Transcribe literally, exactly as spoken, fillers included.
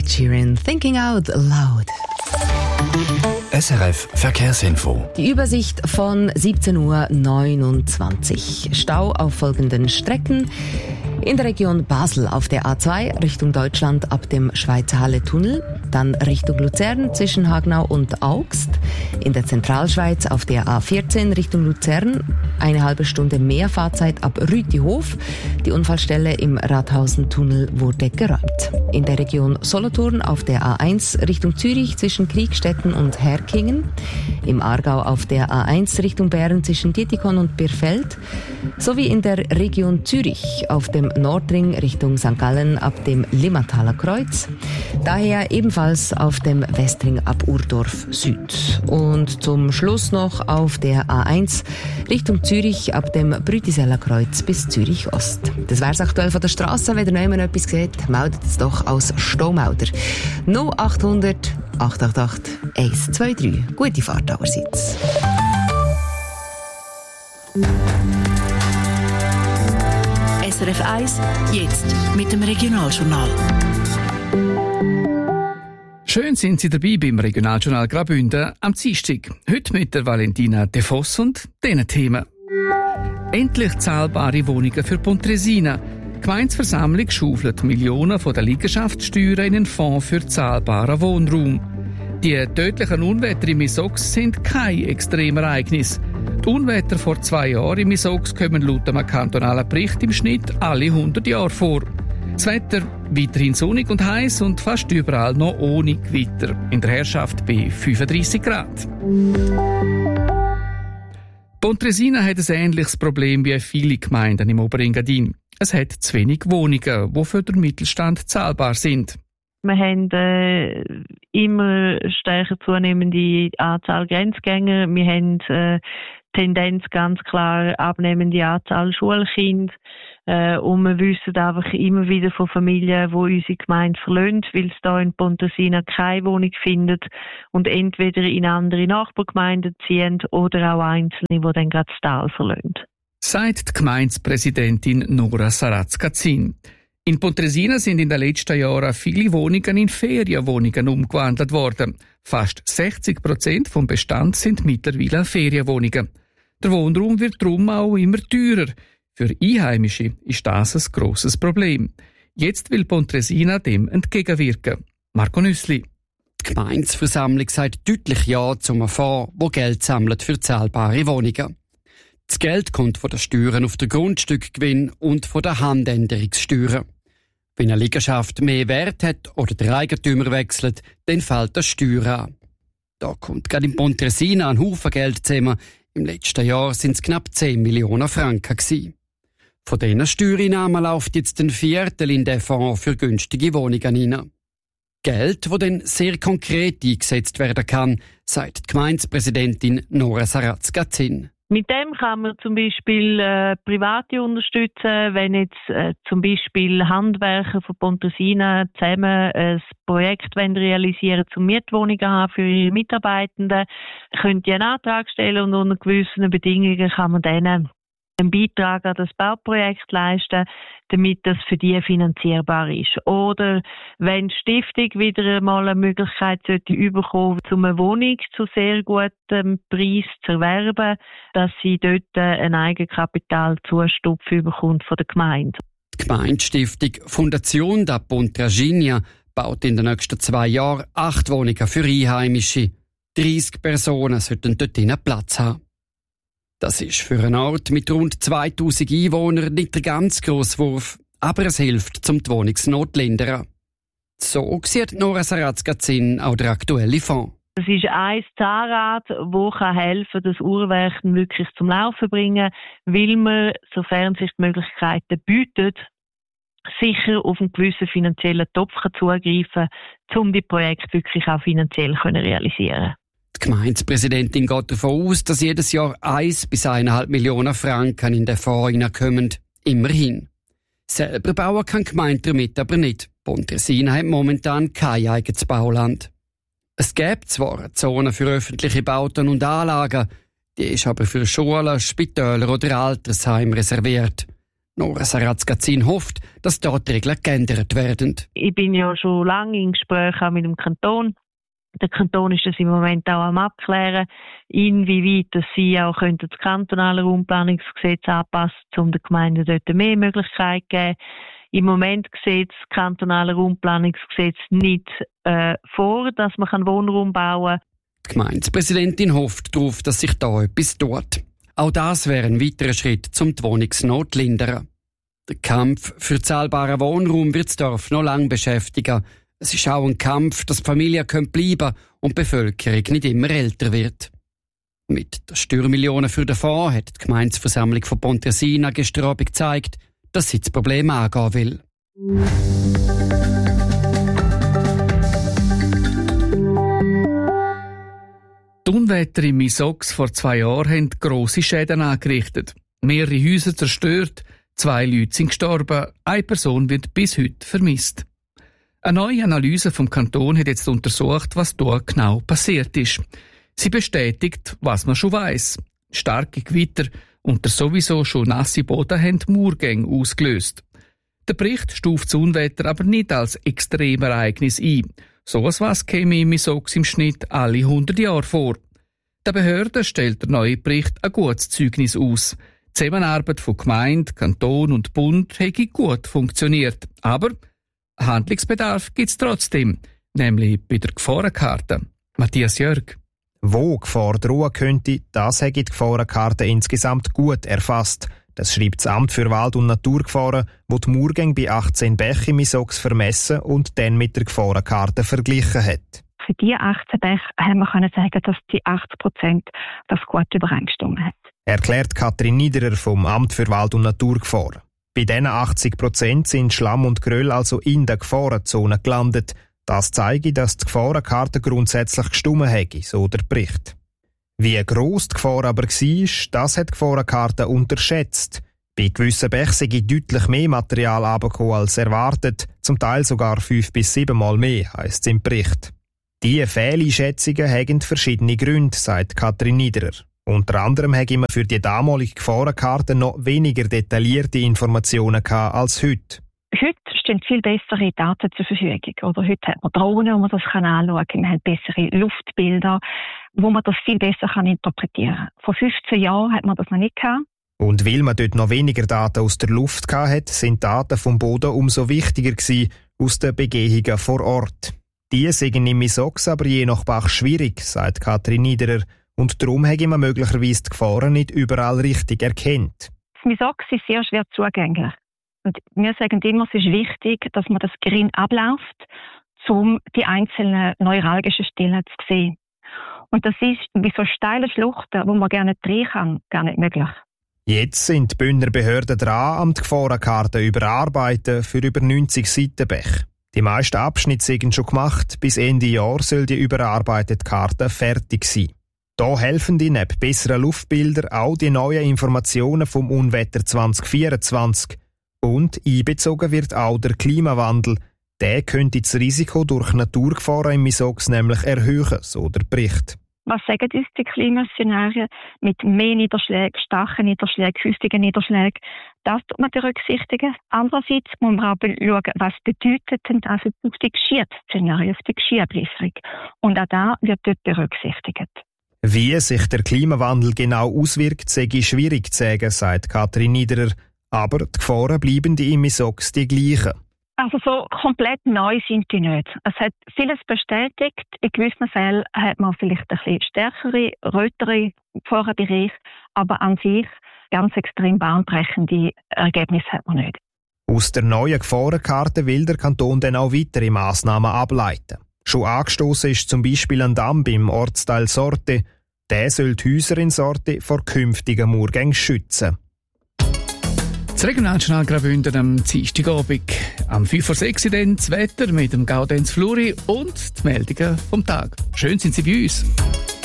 Ed Sheeran, Thinking Out Loud. S R F Verkehrsinfo. Die Übersicht von siebzehn Uhr neunundzwanzig. Stau auf folgenden Strecken. In der Region Basel auf der A zwei Richtung Deutschland ab dem Schweizer Halle-Tunnel, dann Richtung Luzern zwischen Hagenau und Augst. In der Zentralschweiz auf der A vierzehn Richtung Luzern eine halbe Stunde mehr Fahrzeit ab Rütihof. Die Unfallstelle im Rathausen-Tunnel wurde geräumt. In der Region Solothurn auf der A eins Richtung Zürich zwischen Kriegstetten und Herkingen. Im Aargau auf der A eins Richtung Bern zwischen Dietikon und Birfeld. Sowie in der Region Zürich auf dem Nordring Richtung Sankt Gallen ab dem Limmathaler Kreuz. Daher ebenfalls auf dem Westring ab Urdorf Süd. Und zum Schluss noch auf der A eins Richtung Zürich ab dem Brütiseller Kreuz bis Zürich Ost. Das wär's aktuell von der Straße. Wenn ihr noch jemand etwas seht, meldet es doch als Staumelder. null acht hundert acht acht acht eins zwei drei. Gute Fahrt allerseits. S R F eins, jetzt mit dem Regionaljournal. Schön sind Sie dabei beim Regionaljournal Graubünden am Dienstag. Heute mit der Valentina De Voss und diesen Themen. Endlich zahlbare Wohnungen für Pontresina. Die Gemeindeversammlung schaufelt Millionen von der Liegenschaftssteuern in einen Fonds für zahlbaren Wohnraum. Die tödlichen Unwetter im Misox sind kein Extremereignis. Die Unwetter vor zwei Jahren im Misox kommen laut einem kantonalen Bericht im Schnitt alle hundert Jahre vor. Das Wetter weiterhin sonnig und heiß und fast überall noch ohne Gewitter. In der Herrschaft bei fünfunddreissig Grad. Pontresina hat ein ähnliches Problem wie viele Gemeinden im Oberengadin. Es hat zu wenig Wohnungen, die für den Mittelstand zahlbar sind. Wir haben äh, immer stärker zunehmende Anzahl Grenzgänger. Wir haben äh, Tendenz ganz klar abnehmende Anzahl Schulkinder. Äh, und wir wissen einfach immer wieder von Familien, die unsere Gemeinde verlassen, weil es da in Pontresina keine Wohnung findet und entweder in andere Nachbargemeinden ziehen oder auch Einzelne, die dann gerade das Tal verlassen. Sagt die Gemeindepräsidentin Nora Saratz-Katzin. In Pontresina sind in den letzten Jahren viele Wohnungen in Ferienwohnungen umgewandelt worden. Fast sechzig Prozent vom Bestand sind mittlerweile Ferienwohnungen. Der Wohnraum wird darum auch immer teurer. Für Einheimische ist das ein grosses Problem. Jetzt will Pontresina dem entgegenwirken. Marco Nüssli. Die Gemeindeversammlung sagt deutlich Ja zum Fonds, wo Geld sammelt für zahlbare Wohnungen. Das Geld kommt von den Steuern auf den Grundstückgewinn und von den Handänderungssteuern. Wenn eine Liegenschaft mehr Wert hat oder der Eigentümer wechselt, dann fällt das Steuer an. Da kommt gerade in Pontresina ein Haufen Geld zusammen. Im letzten Jahr sind es knapp zehn Millionen Franken gewesen. Von diesen Steuereinnahmen läuft jetzt ein Viertel in den Fonds für günstige Wohnungen hinein. Geld, das dann sehr konkret eingesetzt werden kann, sagt die Gemeindepräsidentin Nora Saratz-Katzin. Mit dem kann man zum Beispiel äh, Private unterstützen, wenn jetzt äh, zum Beispiel Handwerker von Pontresina zusammen ein Projekt realisieren zum Mietwohnungen haben für ihre Mitarbeitenden, können die einen Antrag stellen und unter gewissen Bedingungen kann man denen einen Beitrag an das Bauprojekt leisten, damit das für die finanzierbar ist. Oder wenn die Stiftung wieder einmal eine Möglichkeit sollte bekommen, um eine Wohnung zu sehr gutem Preis zu erwerben, dass sie dort ein Eigenkapitalzustupf bekommt von der Gemeinde. Die Gemeindestiftung Fundazione da Pontraginia baut in den nächsten zwei Jahren acht Wohnungen für Einheimische. dreissig Personen sollten dort Platz haben. Das ist für einen Ort mit rund zweitausend Einwohnern nicht der ganz grosse Wurf, aber es hilft, um die Wohnungsnot zu lindern. So sieht Nora Saratz-Katzin auch der aktuelle Fonds. Es ist ein Zahnrad, das helfen kann, das Uhrwerk wirklich zum Laufen zu bringen, weil man, sofern sich die Möglichkeiten bieten, sicher auf einen gewissen finanziellen Topf zugreifen kann, um die Projekte wirklich auch finanziell zu realisieren. Die Gemeindepräsidentin geht davon aus, dass jedes Jahr eins bis eineinhalb Millionen Franken in den Fonds hineinkommen. Immerhin. Selber bauen kann die Gemeinde damit aber nicht. Pontresina hat momentan kein eigenes Bauland. Es gibt zwar eine Zone für öffentliche Bauten und Anlagen, die ist aber für Schulen, Spitäler oder Altersheime reserviert. Nora Sarazgazin hofft, dass dort die Regeln geändert werden. Ich bin ja schon lange in Gesprächen mit dem Kanton. Der Kanton ist das im Moment auch am Abklären, inwieweit dass sie auch das kantonale Raumplanungsgesetz anpassen, um den Gemeinden dort mehr Möglichkeiten zu geben. Im Moment sieht das kantonale Raumplanungsgesetz nicht äh, vor, dass man Wohnraum bauen kann. Die Gemeindepräsidentin hofft darauf, dass sich da etwas tut. Auch das wäre ein weiterer Schritt, um die Wohnungsnot zu lindern. Der Kampf für zahlbaren Wohnraum wird das Dorf noch lange beschäftigen. Es ist auch ein Kampf, dass die Familien bleiben können und die Bevölkerung nicht immer älter wird. Mit der Steuermillionen für den Fonds hat die Gemeindeversammlung von Pontresina gestern Abend gezeigt, dass sie das Problem angehen will. Die Unwetter im Misox vor zwei Jahren haben grosse Schäden angerichtet. Mehrere Häuser zerstört, zwei Leute sind gestorben, eine Person wird bis heute vermisst. Eine neue Analyse vom Kanton hat jetzt untersucht, was dort genau passiert ist. Sie bestätigt, was man schon weiss. Starke Gewitter und der sowieso schon nasse Boden haben Murgänge ausgelöst. Der Bericht stuft das Unwetter aber nicht als Extremereignis ein. So etwas käme im Misox im Schnitt alle hundert Jahre vor. Der Behörde stellt der neue Bericht ein gutes Zeugnis aus. Die Zusammenarbeit von Gemeinde, Kanton und Bund hätte gut funktioniert. Aber Handlungsbedarf gibt es trotzdem, nämlich bei der Gefahrenkarte. Matthias Jörg. Wo Gefahr drohen könnte, das hat die Gefahrenkarte insgesamt gut erfasst. Das schreibt das Amt für Wald- und Naturgefahren, wo die Murgänge bei achtzehn Bächen im Misox vermessen und dann mit der Gefahrenkarte verglichen hat. Für diese achtzehn Bäche haben wir können sagen, dass die achtzig Prozent das gut übereingestimmt hat. Erklärt Katrin Niederer vom Amt für Wald- und Naturgefahren. Bei diesen achtzig Prozent sind Schlamm und Geröll also in der Gefahrenzone gelandet. Das zeige, dass die Gefahrenkarte grundsätzlich gestimmt hätte, so der Bericht. Wie gross die Gefahr aber war, das hat die Gefahrenkarte unterschätzt. Bei gewissen Bächen sei deutlich mehr Material runtergekommen als erwartet, zum Teil sogar fünf bis sieben Mal mehr, heisst es im Bericht. Diese Fehleinschätzungen haben verschiedene Gründe, sagt Katrin Niederer. Unter anderem haben wir für die damalige Gefahrenkarte noch weniger detaillierte Informationen gehabt als heute. Heute stehen viel bessere Daten zur Verfügung. Oder heute hat man Drohnen, wo man das anschauen kann. Man hat bessere Luftbilder, wo man das viel besser interpretieren kann. Vor fünfzehn Jahren hat man das noch nicht gehabt. Und weil man dort noch weniger Daten aus der Luft hatte, sind Daten vom Boden umso wichtiger gewesen, aus den Begehungen vor Ort. Die sind im Misox aber je nach Bach schwierig, sagt Katrin Niederer. Und darum haben wir möglicherweise die Gefahren nicht überall richtig erkannt. Das Misox ist sehr schwer zugänglich. Und wir sagen immer, es ist wichtig, dass man das Grin abläuft, um die einzelnen neuralgischen Stellen zu sehen. Und das ist bei so steilen Schluchten, wo man gerne drehen kann, gar nicht möglich. Jetzt sind die Bündner Behörden dran, am die Gefahrenkarte überarbeiten für über neunzig Seitenbäche. Die meisten Abschnitte sind schon gemacht. Bis Ende Jahr soll die überarbeitete Karte fertig sein. Da helfen die neben besseren Luftbildern auch die neuen Informationen vom Unwetter zwanzig vierundzwanzig. Und einbezogen wird auch der Klimawandel. Der könnte das Risiko durch Naturgefahren im Misox nämlich erhöhen, so der Bericht. Was sagen uns die Klimaszenarien mit mehr Niederschlägen, starken Niederschlägen, häufigen Niederschlägen? Das tut man berücksichtigen. Andererseits muss man auch schauen, was bedeutet denn das auf die Geschirrszenarien, auf die Geschirrbelieferung. Und auch da wird dort berücksichtigt. Wie sich der Klimawandel genau auswirkt, sei schwierig zu sagen, sagt Katrin Niederer. Aber die Gefahren bleiben die im Misox die gleichen. Also so komplett neu sind die nicht. Es hat vieles bestätigt. In gewissen Fällen hat man vielleicht ein bisschen stärkere, rötere Gefahrenbereiche, aber an sich ganz extrem bahnbrechende Ergebnisse hat man nicht. Aus der neuen Gefahrenkarte will der Kanton dann auch weitere Massnahmen ableiten. Schon angestoßen ist zum Beispiel ein Damm im Ortsteil Sorte. Der soll die Häuser in Sorte vor künftigen Murgängen schützen. Das Regionaljournal Graubünden am Dienstagabend. Am fünf vor sechs dann das Wetter mit dem Gaudenz Fluri und die Meldungen vom Tag. Schön sind Sie bei uns.